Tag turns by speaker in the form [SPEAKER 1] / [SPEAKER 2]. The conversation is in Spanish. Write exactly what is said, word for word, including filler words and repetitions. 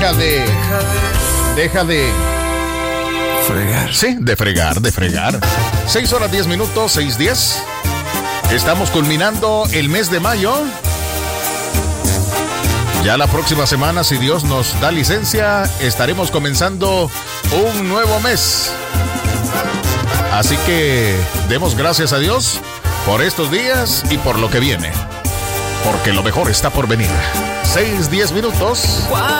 [SPEAKER 1] Deja de... Deja de...
[SPEAKER 2] fregar.
[SPEAKER 1] Sí, de fregar, de fregar. seis horas diez minutos, seis diez. Estamos culminando el mes de mayo. Ya la próxima semana, si Dios nos da licencia, estaremos comenzando un nuevo mes. Así que demos gracias a Dios por estos días y por lo que viene, porque lo mejor está por venir. seis, diez minutos.